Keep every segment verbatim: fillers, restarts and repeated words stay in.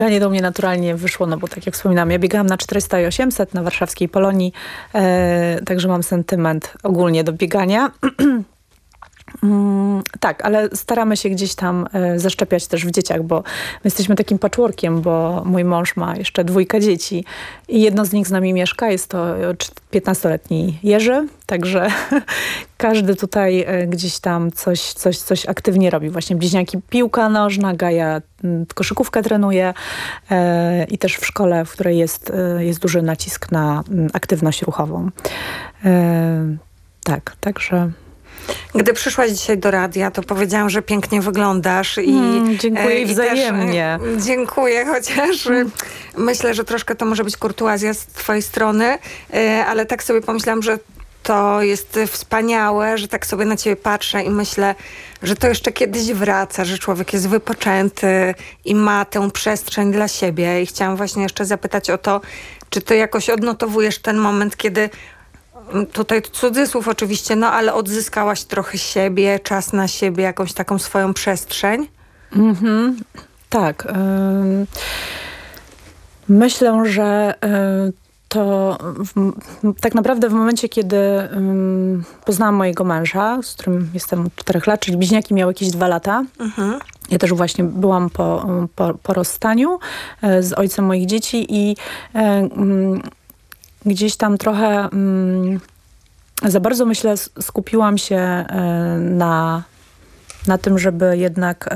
Bieganie do mnie naturalnie wyszło, no bo tak jak wspominałam, ja biegałam na czterysta i osiemset na warszawskiej Polonii, e, także mam sentyment ogólnie do biegania. Mm, tak, ale staramy się gdzieś tam e, zaszczepiać też w dzieciach, bo my jesteśmy takim patchworkiem, bo mój mąż ma jeszcze dwójkę dzieci i jedno z nich z nami mieszka, jest to piętnastoletni Jerzy, także każdy tutaj e, gdzieś tam coś, coś, coś aktywnie robi. Właśnie bliźniaki piłka nożna, Gaja m, koszykówkę trenuje e, i też w szkole, w której jest, e, jest duży nacisk na m, aktywność ruchową. E, tak, także... Gdy przyszłaś dzisiaj do radia, to powiedziałam, że pięknie wyglądasz. I, mm, dziękuję e, i wzajemnie. Też, e, dziękuję, chociaż mm. myślę, że troszkę to może być kurtuazja z twojej strony, e, ale tak sobie pomyślałam, że to jest wspaniałe, że tak sobie na ciebie patrzę i myślę, że to jeszcze kiedyś wraca, że człowiek jest wypoczęty i ma tę przestrzeń dla siebie. I chciałam właśnie jeszcze zapytać o to, czy ty jakoś odnotowujesz ten moment, kiedy tutaj cudzysłów oczywiście, no ale odzyskałaś trochę siebie, czas na siebie, jakąś taką swoją przestrzeń? Mhm. Tak. Ym, myślę, że y, to w, tak naprawdę w momencie, kiedy ym, poznałam mojego męża, z którym jestem od czterech lat, czyli bliźniaki miały jakieś dwa lata. Mhm. Ja też właśnie byłam po, po, po rozstaniu y, z ojcem moich dzieci i y, y, gdzieś tam trochę mm, za bardzo, myślę, skupiłam się y, na, na tym, żeby jednak y,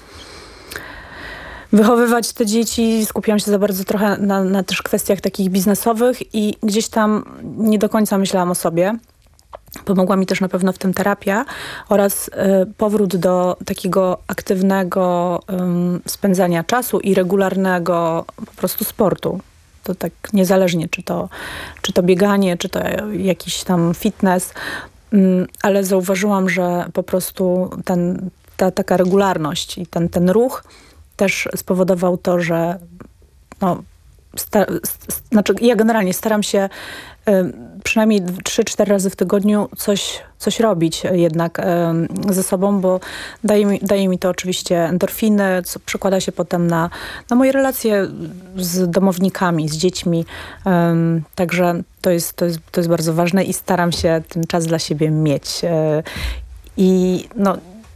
wychowywać te dzieci. Skupiłam się za bardzo trochę na, na też kwestiach takich biznesowych i gdzieś tam nie do końca myślałam o sobie. Pomogła mi też na pewno w tym terapia oraz y, powrót do takiego aktywnego y, spędzania czasu i regularnego po prostu sportu. To tak niezależnie, czy to, czy to bieganie, czy to jakiś tam fitness, ale zauważyłam, że po prostu ten, ta taka regularność i ten, ten ruch też spowodował to, że no, sta, st, znaczy ja generalnie staram się y, przynajmniej trzy cztery razy w tygodniu coś, coś robić jednak y, ze sobą, bo daje mi, daje mi to oczywiście endorfiny, co przekłada się potem na, na moje relacje z domownikami, z dziećmi. Y, także to jest, to, jest, to jest bardzo ważne i staram się ten czas dla siebie mieć. Y, I no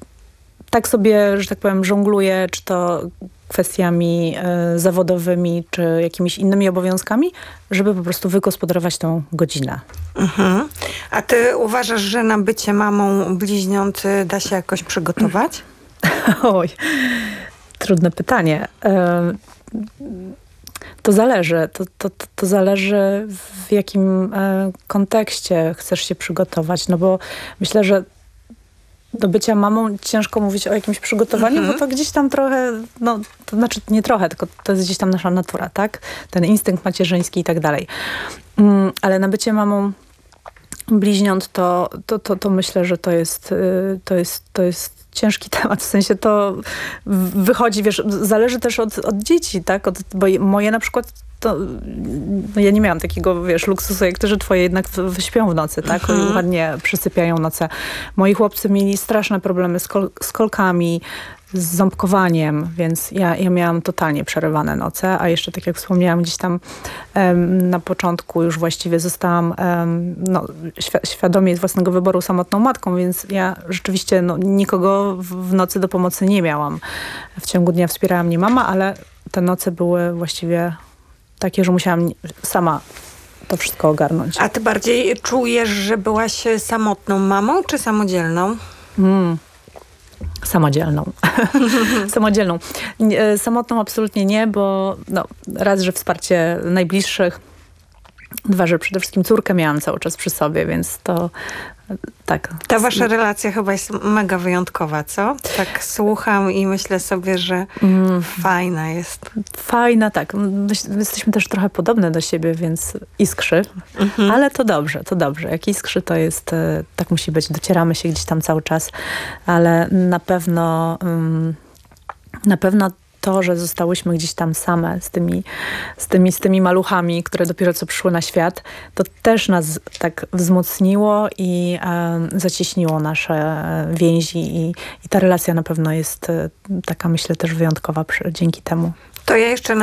tak sobie, że tak powiem, żongluję, czy to kwestiami y, zawodowymi, czy jakimiś innymi obowiązkami, żeby po prostu wygospodarować tą godzinę. Mhm. A ty uważasz, że na bycie mamą bliźniąt da się jakoś przygotować? Oj, trudne pytanie. Y, to zależy. To, to, to, to zależy, w jakim y, kontekście chcesz się przygotować. No bo myślę, że do bycia mamą ciężko mówić o jakimś przygotowaniu, mm-hmm. bo to gdzieś tam trochę, no to znaczy nie trochę, tylko to jest gdzieś tam nasza natura, tak? Ten instynkt macierzyński i tak dalej. Um, ale na bycie mamą bliźniąt to, to, to, to myślę, że to jest, y, to jest, to jest ciężki temat. W sensie to wychodzi, wiesz, zależy też od, od dzieci, tak? Od, bo moje na przykład to, no ja nie miałam takiego, wiesz, luksusu, jak to, że twoje jednak śpią w nocy, tak? Mhm. I ładnie przysypiają noce. Moi chłopcy mieli straszne problemy z, kol z kolkami, z ząbkowaniem, więc ja, ja miałam totalnie przerywane noce, a jeszcze tak jak wspomniałam, gdzieś tam um, na początku już właściwie zostałam um, no, świ świadomie z własnego wyboru samotną matką, więc ja rzeczywiście no, nikogo w, w nocy do pomocy nie miałam. W ciągu dnia wspierała mnie mama, ale te noce były właściwie takie, że musiałam sama to wszystko ogarnąć. A ty bardziej czujesz, że byłaś samotną mamą, czy samodzielną? Mm. Samodzielną. Samodzielną. Samotną absolutnie nie, bo no, raz, że wsparcie najbliższych, dwa, że przede wszystkim córkę miałam cały czas przy sobie, więc to tak. Ta wasza relacja chyba jest mega wyjątkowa, co? Tak słucham i myślę sobie, że mm. fajna jest. Fajna, tak. My jesteśmy też trochę podobne do siebie, więc iskrzy. Mm-hmm. Ale to dobrze, to dobrze. Jak iskrzy, to jest, tak musi być. Docieramy się gdzieś tam cały czas, ale na pewno na pewno to, że zostałyśmy gdzieś tam same z tymi, z tymi, z tymi maluchami, które dopiero co przyszły na świat, to też nas tak wzmocniło i e, zacieśniło nasze więzi i, i ta relacja na pewno jest e, taka, myślę, też wyjątkowa przy, dzięki temu. To ja jeszcze